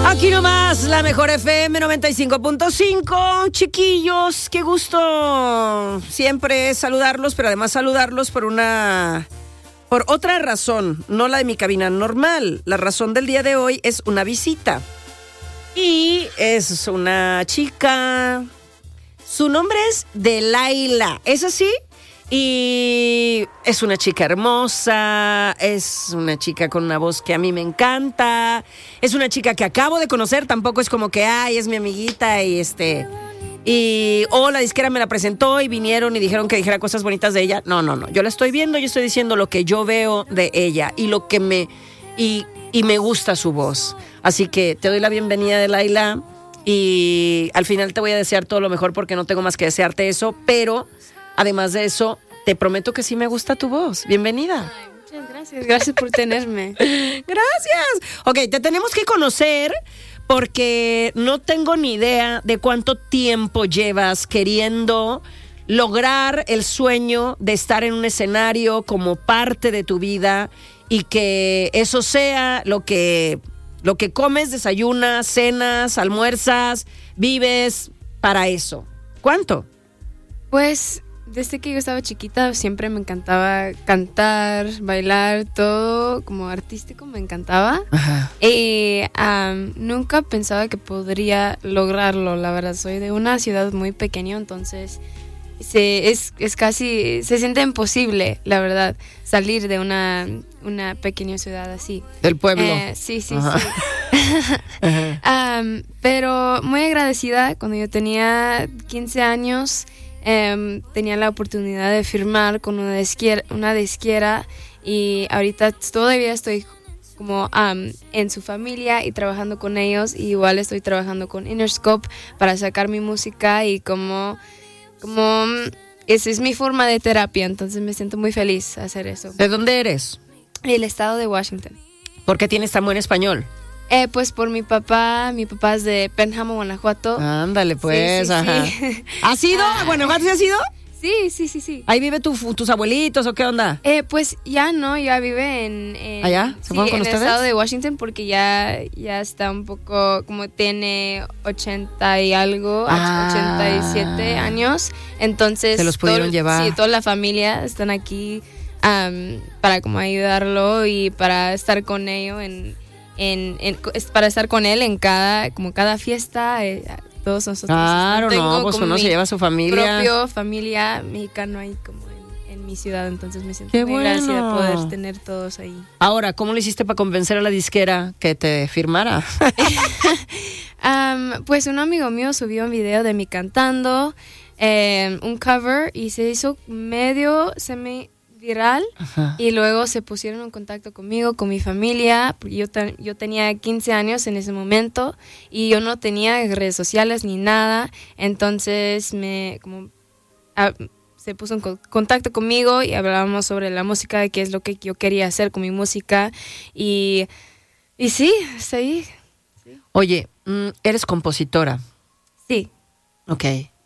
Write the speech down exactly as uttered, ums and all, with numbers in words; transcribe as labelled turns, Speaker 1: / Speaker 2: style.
Speaker 1: Aquí nomás, la mejor F M noventa y cinco punto cinco. Chiquillos, qué gusto siempre saludarlos, pero además saludarlos por una... por otra razón, no la de mi cabina normal. La razón del día de hoy es una visita. Y es una chica... Su nombre es Delilah, ¿es así? Y es una chica hermosa, es una chica con una voz que a mí me encanta, es una chica que acabo de conocer, tampoco es como que, ay, es mi amiguita y este... Y, oh, la disquera me la presentó y vinieron y dijeron que dijera cosas bonitas de ella. No, no, no, yo la estoy viendo y estoy diciendo lo que yo veo de ella y lo que me... Y, y me gusta su voz. Así que te doy la bienvenida, Delilah, y al final te voy a desear todo lo mejor porque no tengo más que desearte eso, pero... Además de eso, te prometo que sí me gusta tu voz. Bienvenida.
Speaker 2: Ay, muchas gracias. Gracias por tenerme.
Speaker 1: Gracias. Ok, te tenemos que conocer porque no tengo ni idea de cuánto tiempo llevas queriendo lograr el sueño de estar en un escenario como parte de tu vida y que eso sea lo que, lo que comes, desayunas, cenas, almuerzas, vives para eso. ¿Cuánto?
Speaker 2: Pues... Desde que yo estaba chiquita siempre me encantaba cantar, bailar, todo como artístico me encantaba.
Speaker 1: Ajá.
Speaker 2: Y um, nunca pensaba que podría lograrlo, la verdad. Soy de una ciudad muy pequeña, entonces se, es, es casi, se siente imposible, la verdad, salir de una, una pequeña ciudad así.
Speaker 1: Del pueblo.
Speaker 2: Eh, sí, sí,
Speaker 1: Ajá.
Speaker 2: sí. um, pero muy agradecida, cuando yo tenía quince años... Um, tenía la oportunidad de firmar con una disquera, una disquera y ahorita todavía estoy como um, en su familia y trabajando con ellos, y igual estoy trabajando con Interscope para sacar mi música y como, como esa es mi forma de terapia, entonces me siento muy feliz hacer eso.
Speaker 1: ¿De dónde eres?
Speaker 2: El estado de Washington.
Speaker 1: ¿Por qué tienes tan buen español?
Speaker 2: Eh, pues por mi papá, mi papá es de Pénjamo, Guanajuato.
Speaker 1: Ándale, pues,
Speaker 2: sí, sí,
Speaker 1: ajá.
Speaker 2: sí.
Speaker 1: ¿Has ido
Speaker 2: Ah.
Speaker 1: a Guanajuato? ¿Sí has ido?
Speaker 2: Sí, sí, sí, sí.
Speaker 1: ¿Ahí vive tu, tus abuelitos o qué onda?
Speaker 2: Eh, pues ya no, ya vive en... en
Speaker 1: ¿Allá? ¿Se
Speaker 2: sí,
Speaker 1: fueron con
Speaker 2: en
Speaker 1: ustedes?
Speaker 2: el estado de Washington porque ya, ya está un poco, como tiene ochenta y algo,
Speaker 1: Ah.
Speaker 2: ochenta y siete años. Entonces...
Speaker 1: Se los pudieron
Speaker 2: todo-
Speaker 1: llevar.
Speaker 2: Sí, toda la familia están aquí um, para como ayudarlo y para estar con ellos en... En, en, es para estar con él en cada, como cada fiesta, eh, todos nosotros.
Speaker 1: Claro,
Speaker 2: Tengo
Speaker 1: no, pues
Speaker 2: como
Speaker 1: uno se
Speaker 2: mi
Speaker 1: lleva a su familia.
Speaker 2: propio familia mexicano ahí como en, en mi ciudad, entonces me siento
Speaker 1: Qué
Speaker 2: muy
Speaker 1: bueno.
Speaker 2: agradecida de poder tener todos ahí.
Speaker 1: Ahora, ¿cómo le hiciste para convencer a la disquera que te firmara?
Speaker 2: um, pues un amigo mío subió un video de mí cantando, eh, un cover, y se hizo medio semi viral.
Speaker 1: Ajá.
Speaker 2: Y luego se pusieron en contacto conmigo, con mi familia. Yo, te, yo tenía quince años en ese momento y yo no tenía redes sociales ni nada. Entonces me como a, se puso en co- contacto conmigo y hablábamos sobre la música, de qué es lo que yo quería hacer con mi música. Y, y sí, está ahí.
Speaker 1: Oye, mm, eres compositora.
Speaker 2: Sí.
Speaker 1: Ok.